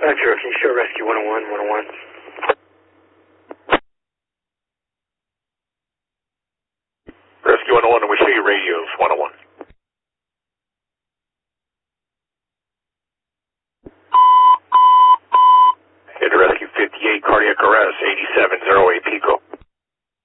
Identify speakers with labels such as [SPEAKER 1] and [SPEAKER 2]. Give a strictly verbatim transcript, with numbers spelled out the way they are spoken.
[SPEAKER 1] Roger, can you show Rescue one oh one, one oh one?
[SPEAKER 2] Rescue one oh one, and we show you radios one oh one. Into Rescue fifty-eight, cardiac arrest, eighty-seven oh eight Pico.